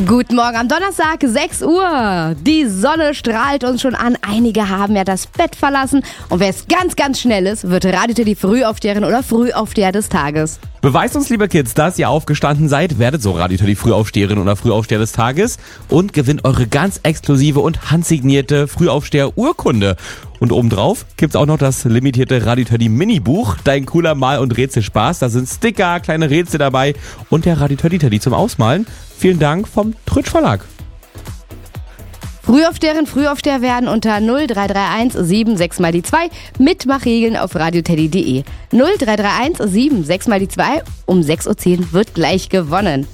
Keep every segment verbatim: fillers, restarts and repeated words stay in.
Guten Morgen am Donnerstag, sechs Uhr. Die Sonne strahlt uns schon an. Einige haben ja das Bett verlassen. Und wer es ganz, ganz schnell ist, wird Radio-Teddy Frühaufsteherin oder Frühaufsteher des Tages. Beweist uns, liebe Kids, dass ihr aufgestanden seid, werdet so Radio-Teddy Frühaufsteherin oder Frühaufsteher des Tages und gewinnt eure ganz exklusive und handsignierte Frühaufsteher-Urkunde. Und obendrauf gibt's auch noch das limitierte Radio-Teddy Mini-Buch, dein cooler Mal- und Rätselspaß. Da sind Sticker, kleine Rätsel dabei und der Radio-Teddy Teddy zum Ausmalen. Vielen Dank vom Trütsch Verlag. Frühaufsteherin, Frühaufsteher werden unter null drei drei eins sieben sechs mal die zwei. Mitmachregeln auf radioteddy punkt de. null drei drei eins sieben sechs mal die zwei. Um sechs Uhr zehn wird gleich gewonnen.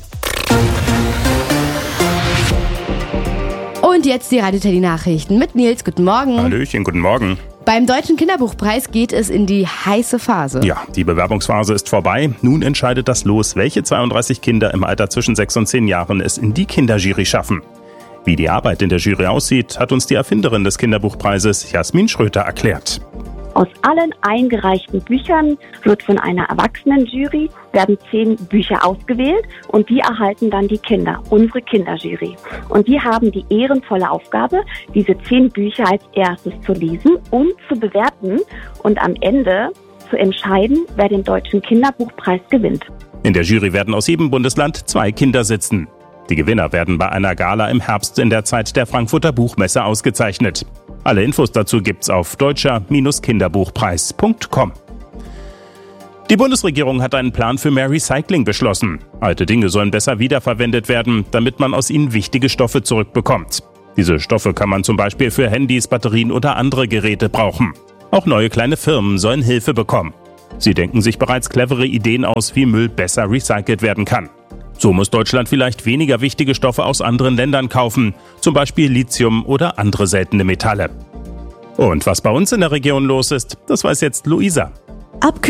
Und jetzt die Radio-Teddy-Nachrichten mit Nils. Guten Morgen. Hallöchen, guten Morgen. Beim Deutschen Kinderbuchpreis geht es in die heiße Phase. Ja, die Bewerbungsphase ist vorbei. Nun entscheidet das Los, welche zweiunddreißig Kinder im Alter zwischen sechs und zehn Jahren es in die Kinderjury schaffen. Wie die Arbeit in der Jury aussieht, hat uns die Erfinderin des Kinderbuchpreises, Jasmin Schröter, erklärt. Aus allen eingereichten Büchern wird von einer Erwachsenenjury werden zehn Bücher ausgewählt und die erhalten dann die Kinder, unsere Kinderjury. Und die haben die ehrenvolle Aufgabe, diese zehn Bücher als erstes zu lesen und zu bewerten und am Ende zu entscheiden, wer den Deutschen Kinderbuchpreis gewinnt. In der Jury werden aus jedem Bundesland zwei Kinder sitzen. Die Gewinner werden bei einer Gala im Herbst in der Zeit der Frankfurter Buchmesse ausgezeichnet. Alle Infos dazu gibt's auf deutscher Kinderbuchpreis punkt com. Die Bundesregierung hat einen Plan für mehr Recycling beschlossen. Alte Dinge sollen besser wiederverwendet werden, damit man aus ihnen wichtige Stoffe zurückbekommt. Diese Stoffe kann man zum Beispiel für Handys, Batterien oder andere Geräte brauchen. Auch neue kleine Firmen sollen Hilfe bekommen. Sie denken sich bereits clevere Ideen aus, wie Müll besser recycelt werden kann. So muss Deutschland vielleicht weniger wichtige Stoffe aus anderen Ländern kaufen, zum Beispiel Lithium oder andere seltene Metalle. Und was bei uns in der Region los ist, das weiß jetzt Luisa.